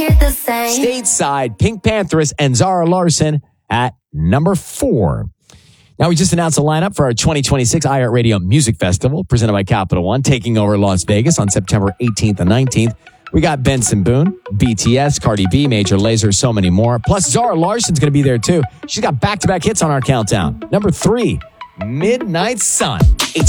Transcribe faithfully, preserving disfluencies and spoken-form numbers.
Stateside, Pink Panthers and Zara Larsson at number four. Now, we just announced a lineup for our twenty twenty-six iHeartRadio Music Festival, presented by Capital One, taking over Las Vegas on September eighteenth and nineteenth. We got Benson Boone, B T S, Cardi B, Major Lazer, so many more. Plus, Zara Larsson's going to be there, too. She's got back-to-back hits on our countdown. Number three, Midnight Sun. eighteen